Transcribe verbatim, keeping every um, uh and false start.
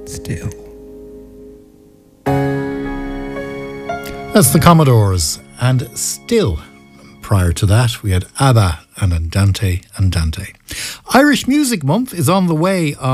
Still. That's the Commodores, and Still. Prior to that, we had ABBA and Andante Andante. Irish Music Month is on the way on